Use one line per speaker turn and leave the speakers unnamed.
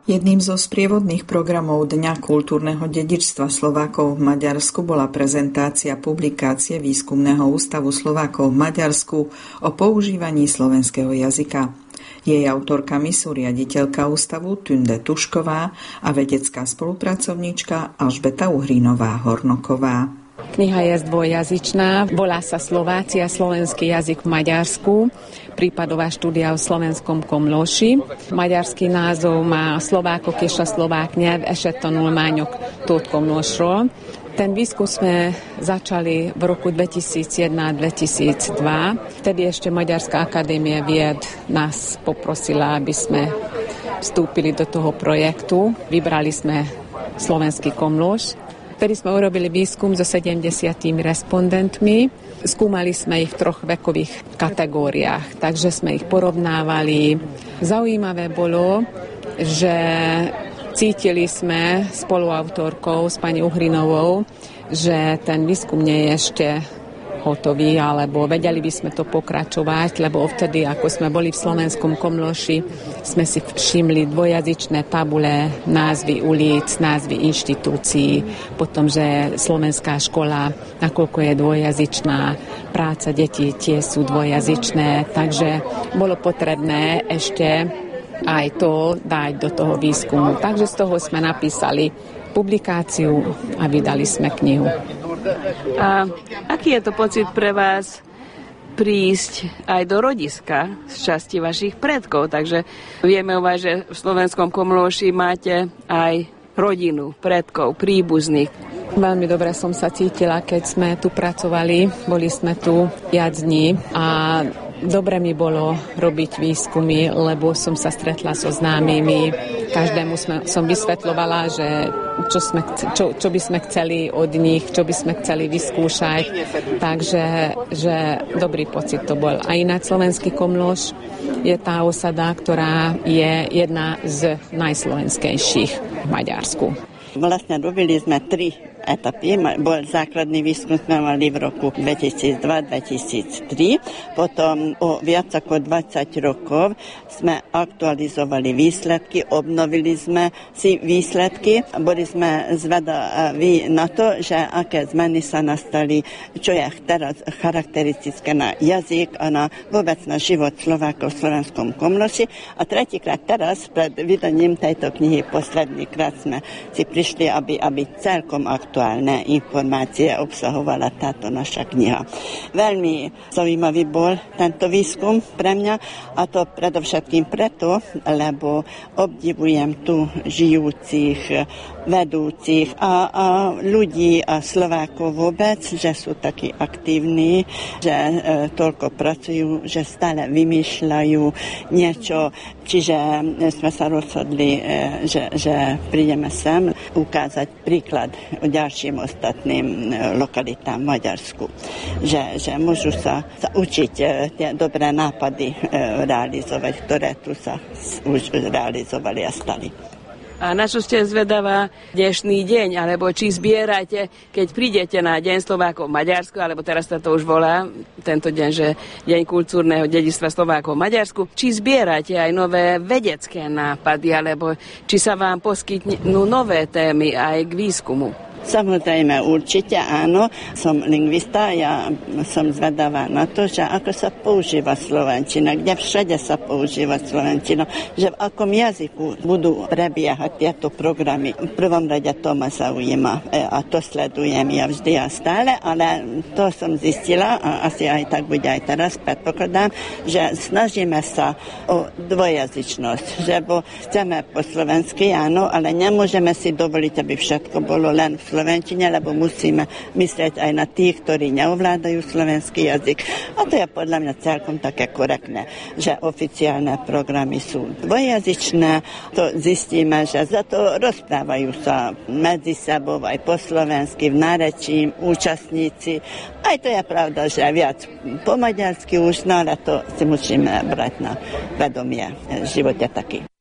Jedným zo sprievodných programov Dňa kultúrneho dedičstva Slovákov v Maďarsku bola prezentácia publikácie Výskumného ústavu Slovákov v Maďarsku o používaní slovenského jazyka. Jej autorkami sú riaditeľka ústavu Tünde Tušková a vedecká spolupracovníčka Alžbeta Uhrinová-Hornoková.
Kniha je dvojjazyčná, volá sa Slováci a slovenský jazyk v Maďarsku, prípadová štúdia o slovenskom komlóši. Maďarský názov má Slovákok és a szlovák nyelv esettanulmányok Tóth Komlósról. Ten výskum sme začali v roku 2001 a 2002. Vtedy ešte Maďarská akadémia vied nás poprosila, aby sme vstúpili do toho projektu. Vybrali sme slovenský komlóš. Vtedy sme urobili výskum so 70 respondentmi. Skúmali sme ich v 3 vekových kategóriách, takže sme ich porovnávali. Zaujímavé bolo, že cítili sme spoluautorkou s pani Uhrinovou, že ten výskum nie je ešte hotový, alebo vedeli by sme to pokračovať, lebo vtedy, ako sme boli v slovenskom komlóši, sme si všimli dvojazyčné tabule, názvy ulic, názvy inštitúcií, potom, že slovenská škola, nakoľko je dvojazyčná, práca detí tie sú dvojazyčné, takže bolo potrebné ešte aj to dať do toho výskumu. Takže z toho sme napísali publikáciu a vydali sme knihu.
A aký je to pocit pre vás prísť aj do rodiska z časti vašich predkov? Takže vieme o vás, že v slovenskom komlóši máte aj rodinu, predkov, príbuzných.
Veľmi dobre som sa cítila, keď sme tu pracovali. Boli sme tu viac dní a dobre mi bolo robiť výskumy, lebo som sa stretla so známymi. Každému som vysvetľovala, že čo by sme chceli od nich, čo by sme chceli vyskúšať. Takže že dobrý pocit to bol. A ináč slovenský komlóš je tá osada, ktorá je jedna z najslovenskejších v Maďarsku.
Vlastne robili sme 3 etapy. Bol základný výskum sme mali v roku 2002-2003. Potom o viac ako 20 rokov sme aktualizovali výsledky, obnovili sme si výsledky. Boli sme zvedaví na to, že aké zmeny sa nastali, čo je teraz charakteristické na jazyk a na vôbec na život Slovákov v slovenskom komlóši. A tretíkrát teraz, pred vydaním tejto knihy, posledný krát sme si prišli, aby celkom aktuálne informácie obsahovala táto naša kniha. Veľmi zaujímavý bol tento výskum pre mňa, a to predovšetkým preto, lebo obdivujem tu žijúcich, vedúcich a ľudí a Slovákov vôbec, že sú takí aktívni, že toľko pracujú, že stále vymýšľajú niečo. Čiže sme sa rozhodli, že prídeme sem ukázať príklad ďalším ostatným lokalitám v Maďarsku. Že môžu sa učiť tie dobré nápady realizovať, ktoré tu sa už realizovali a stali.
A na čo ste zvedavá dnešný deň, alebo či zbierate, keď prídete na Deň Slovákov v Maďarsku, alebo teraz sa to už volá, tento deň, že Deň kultúrneho dedičstva Slovákov v Maďarsku, či zbierate aj nové vedecké nápady, alebo či sa vám poskytnú nové témy aj k výskumu?
Samozrejme, určite áno. Som lingvista, ja som zvedavá na to, že ako sa používa slovenčina, kde všade sa používa slovenčina, že v akom jazyku budú prebiehať tieto programy. V prvom rade to ma zaujíma a to sledujem ja vždy a stále, ale to som zistila a asi aj tak bude aj teraz, predpokladám, že snažíme sa o dvojazyčnosť, že chceme po slovensky, áno, ale nemôžeme si dovoliť, aby všetko bolo len v slovenčine, lebo musíme myslieť aj na tých, ktorí neovládajú slovenský jazyk. A to je podľa mňa celkom také korektné, že oficiálne programy sú dvojazyčné. To zistíme, že za to rozprávajú sa medzi sebou aj po slovensky, v nárečí, účastníci. Aj to je pravda, že viac po maďarsky už, no ale to si musíme brať na vedomie v živote taký.